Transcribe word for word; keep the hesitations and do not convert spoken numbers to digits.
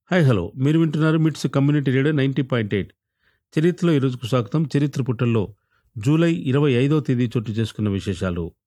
Hi hello మీరు వింటున్నారు మిట్స్ community radio ninety point eight చరిత్రలో ఈరోజుకు స్వాగతం. చరిత్ర పుటల్లో జూలై ఇరవై ఐదో తేదీ చోటు చేసుకున్న విశేషాలు.